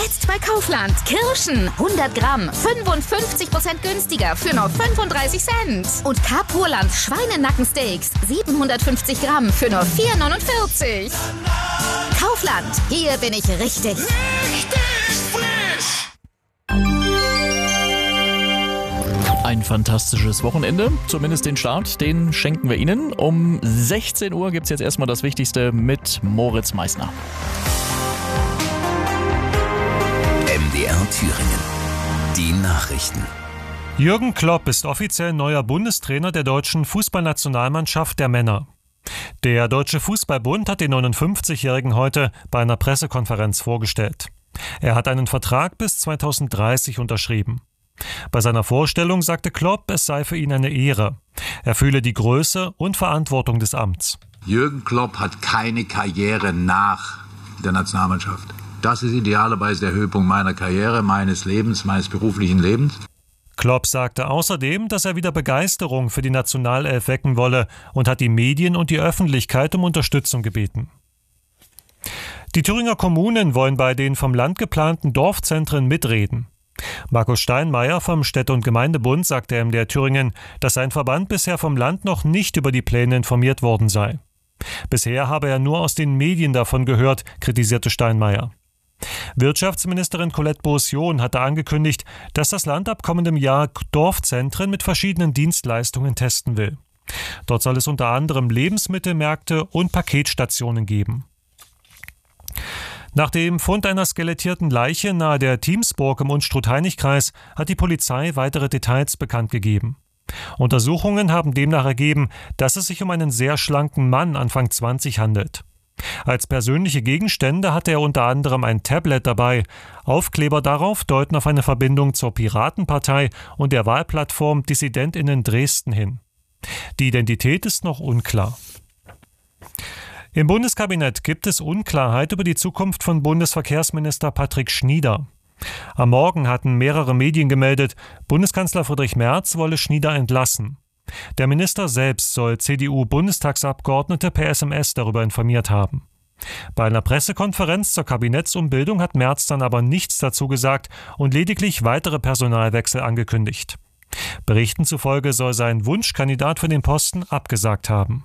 Jetzt bei Kaufland. Kirschen 100 Gramm, 55% günstiger für nur 35 Cent. Und Carpurland Schweinenackensteaks 750 Gramm für nur 4,49. Kaufland, hier bin ich richtig. Ein fantastisches Wochenende, zumindest den Start, den schenken wir Ihnen. Um 16 Uhr gibt es jetzt erstmal das Wichtigste mit Moritz Meissner. MDR Thüringen. Die Nachrichten. Jürgen Klopp ist offiziell neuer Bundestrainer der deutschen Fußballnationalmannschaft der Männer. Der Deutsche Fußballbund hat den 59-Jährigen heute bei einer Pressekonferenz vorgestellt. Er hat einen Vertrag bis 2030 unterschrieben. Bei seiner Vorstellung sagte Klopp, es sei für ihn eine Ehre. Er fühle die Größe und Verantwortung des Amts. Jürgen Klopp hat keine Karriere nach der Nationalmannschaft. Das ist idealerweise der Höhepunkt meiner Karriere, meines Lebens, meines beruflichen Lebens. Klopp sagte außerdem, dass er wieder Begeisterung für die Nationalelf wecken wolle und hat die Medien und die Öffentlichkeit um Unterstützung gebeten. Die Thüringer Kommunen wollen bei den vom Land geplanten Dorfzentren mitreden. Markus Steinmeier vom Städte- und Gemeindebund sagte MDR Thüringen, dass sein Verband bisher vom Land noch nicht über die Pläne informiert worden sei. Bisher habe er nur aus den Medien davon gehört, kritisierte Steinmeier. Wirtschaftsministerin Colette Beaussion hatte angekündigt, dass das Land ab kommendem Jahr Dorfzentren mit verschiedenen Dienstleistungen testen will. Dort soll es unter anderem Lebensmittelmärkte und Paketstationen geben. Nach dem Fund einer skelettierten Leiche nahe der Thiemsburg im Unstrut-Hainich-Kreis hat die Polizei weitere Details bekannt gegeben. Untersuchungen haben demnach ergeben, dass es sich um einen sehr schlanken Mann Anfang 20 handelt. Als persönliche Gegenstände hatte er unter anderem ein Tablet dabei. Aufkleber darauf deuten auf eine Verbindung zur Piratenpartei und der Wahlplattform DissidentInnen Dresden hin. Die Identität ist noch unklar. Im Bundeskabinett gibt es Unklarheit über die Zukunft von Bundesverkehrsminister Patrick Schnieder. Am Morgen hatten mehrere Medien gemeldet, Bundeskanzler Friedrich Merz wolle Schnieder entlassen. Der Minister selbst soll CDU-Bundestagsabgeordnete per SMS darüber informiert haben. Bei einer Pressekonferenz zur Kabinettsumbildung hat Merz dann aber nichts dazu gesagt und lediglich weitere Personalwechsel angekündigt. Berichten zufolge soll sein Wunschkandidat für den Posten abgesagt haben.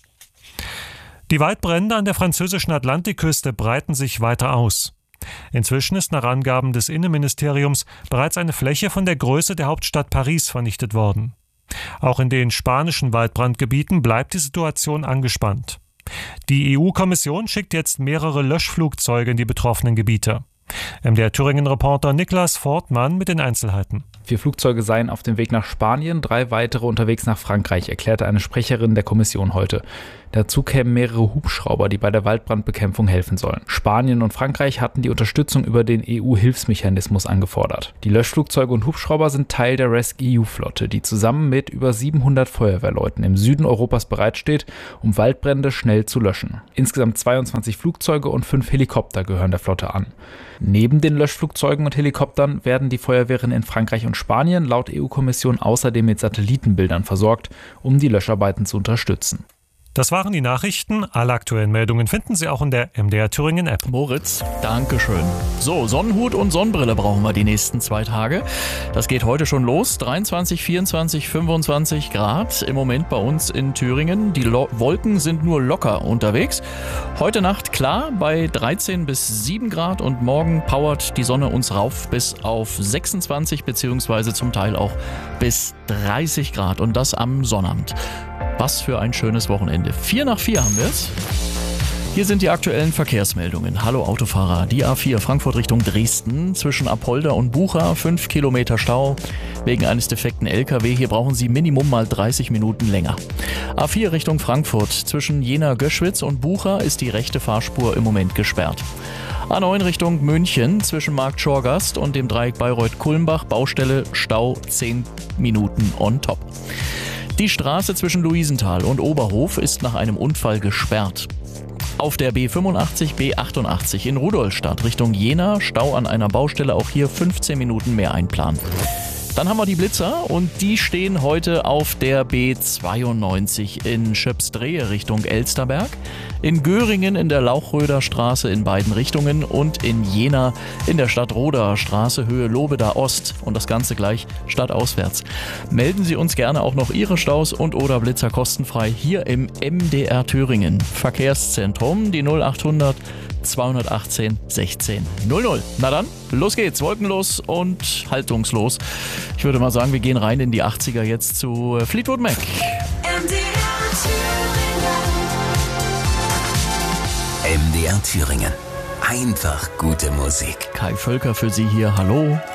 Die Waldbrände an der französischen Atlantikküste breiten sich weiter aus. Inzwischen ist nach Angaben des Innenministeriums bereits eine Fläche von der Größe der Hauptstadt Paris vernichtet worden. Auch in den spanischen Waldbrandgebieten bleibt die Situation angespannt. Die EU-Kommission schickt jetzt mehrere Löschflugzeuge in die betroffenen Gebiete. MDR Thüringen-Reporter Niklas Fortmann mit den Einzelheiten. 4 Flugzeuge seien auf dem Weg nach Spanien, 3 weitere unterwegs nach Frankreich, erklärte eine Sprecherin der Kommission heute. Dazu kämen mehrere Hubschrauber, die bei der Waldbrandbekämpfung helfen sollen. Spanien und Frankreich hatten die Unterstützung über den EU-Hilfsmechanismus angefordert. Die Löschflugzeuge und Hubschrauber sind Teil der RescEU-Flotte, die zusammen mit über 700 Feuerwehrleuten im Süden Europas bereitsteht, um Waldbrände schnell zu löschen. Insgesamt 22 Flugzeuge und 5 Helikopter gehören der Flotte an. Neben den Löschflugzeugen und Helikoptern werden die Feuerwehren in Frankreich und Spanien laut EU-Kommission außerdem mit Satellitenbildern versorgt, um die Löscharbeiten zu unterstützen. Das waren die Nachrichten. Alle aktuellen Meldungen finden Sie auch in der MDR Thüringen App. Moritz, Dankeschön. So, Sonnenhut und Sonnenbrille brauchen wir die nächsten 2 Tage. Das geht heute schon los. 23, 24, 25 Grad im Moment bei uns in Thüringen. Die Wolken sind nur locker unterwegs. Heute Nacht klar bei 13 bis 7 Grad und morgen powert die Sonne uns rauf bis auf 26 beziehungsweise zum Teil auch bis 30 Grad und das am Sonnabend. Was für ein schönes Wochenende. 4 nach 4 haben wir es. Hier sind die aktuellen Verkehrsmeldungen. Hallo Autofahrer, die A4 Frankfurt Richtung Dresden. Zwischen Apolda und Bucha 5 Kilometer Stau. Wegen eines defekten LKW. Hier brauchen Sie Minimum mal 30 Minuten länger. A4 Richtung Frankfurt. Zwischen Jena-Göschwitz und Bucha ist die rechte Fahrspur im Moment gesperrt. A9 Richtung München. Zwischen Markt Schorgast und dem Dreieck Bayreuth-Kulmbach. Baustelle, Stau 10 Minuten on top. Die Straße zwischen Luisenthal und Oberhof ist nach einem Unfall gesperrt. Auf der B85, B88 in Rudolstadt Richtung Jena, Stau an einer Baustelle, auch hier 15 Minuten mehr einplanen. Dann haben wir die Blitzer und die stehen heute auf der B92 in Schöpsdrehe Richtung Elsterberg, in Göringen in der Lauchröder Straße in beiden Richtungen und in Jena in der Stadtroder Straße Höhe Lobeda Ost und das Ganze gleich stadtauswärts. Melden Sie uns gerne auch noch Ihre Staus und oder Blitzer kostenfrei hier im MDR Thüringen Verkehrszentrum, die 0800 218 16 00. Na dann, los geht's, wolkenlos und haltungslos. Ich würde mal sagen, wir gehen rein in die 80er jetzt zu Fleetwood Mac. MDR Thüringen. Einfach gute Musik. Kai Völker für Sie hier, hallo.